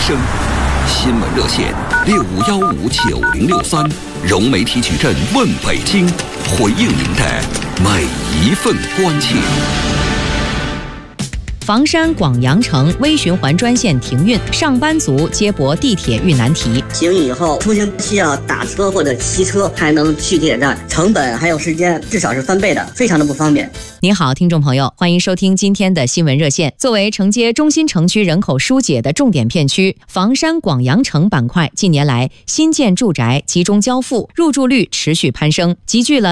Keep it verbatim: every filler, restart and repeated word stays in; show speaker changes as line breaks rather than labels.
生。新闻热线六五幺五九零六三，融媒体矩阵问北京，回应您的每一份关切。
房山广阳城微循环专线停运，上班族接驳地铁遇难题。
停运以后，出行需要打车或者骑车才能去地铁站，成本还有时间至少是翻倍的，非常的不方便。
您好，听众朋友，欢迎收听今天的新闻热线。作为承接中心城区人口疏解的重点片区，房山广阳城板块近年来新建住宅集中交付，入住率持续攀升，集聚了